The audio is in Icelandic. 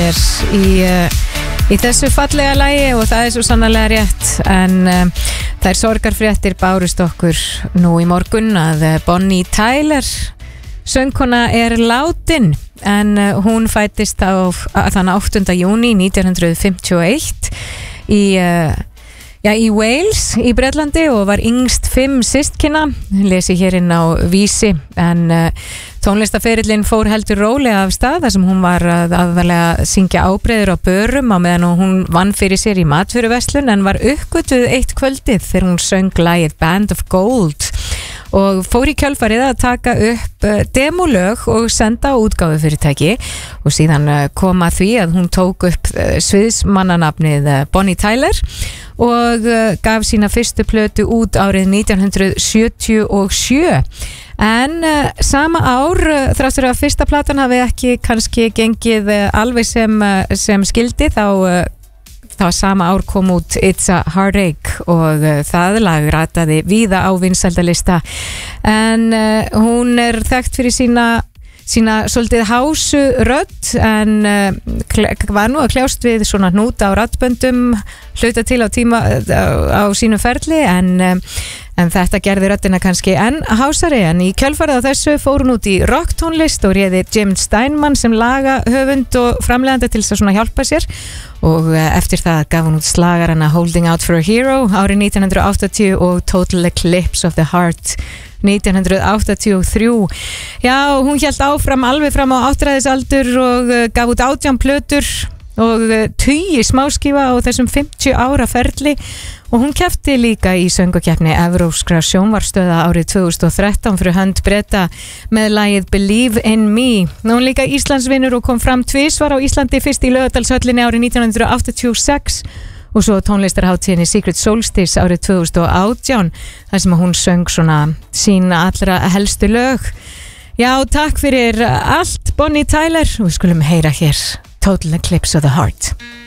hér í þessu fallega lagi og það svo sannarlega rétt en þær sorgarfréttir bárust okkur nú í morgun að Bonnie Tyler söngkona látin en hún fæddist þann 8. júní 1951 í Wales í Bretlandi og var yngst 5 systkina, lesi hér inn á Vísi en tónlistaferillinn fór heldur rólega af stað þar sem hún var aðalega syngja ábreiður á börum á meðan hún vann fyrir sér í matvöruverslun en var uppgötuð eitt kvöldið þegar hún söng lagið Band of Gold og fór í kjölfarið að taka upp demolög og senda á útgáfufyrirtæki og síðan kom að því að hún tók upp sviðsmannanafnið Bonnie Tyler og gaf sína fyrstu plötu út árið 1977 en sama ár þráttur að fyrsta platan hafi ekki kannski gengið alveg sem skildi þá sama ár kom út It's a Heartache og það lag rataði víða á vinsældalista en hún þekkt fyrir sína svolítið hásu rödd en var nú að kljást við svona hnúta á raddböndum hluta til á tíma á sínum ferli en þetta gerði röddina kannski enn hásari en í kjölfarið á þessu fór hún út í rocktónlist og réði Jim Steinman sem lagahöfund og framleiðandi til þess að svona hjálpa sér og eftir það gaf hún út slagarana Holding Out for a Hero árið 1980 og Total Eclipse of the Heart 1983. Já, hún hélt áfram alveg fram á áttræðisaldur og gaf út 18 plötur og 10 smáskífa á þessum 50 ára ferli og hún keppti líka í söngvakeppni Evrópskra sjónvarpsstöða árið 2013 fyrir hönd Breta með lagið Believe in Me. Hún líka Íslandsvinur og kom fram tvisvar á Íslandi fyrst í Laugardalshöllinni árið 1986 og svo tónlistarhátíðinni Secret Solstice árið 2018 þar sem hún söng svona sína allra helstu lög. Já, takk fyrir allt Bonnie Tyler og við skulum heyra hér Total Eclipse of the Heart.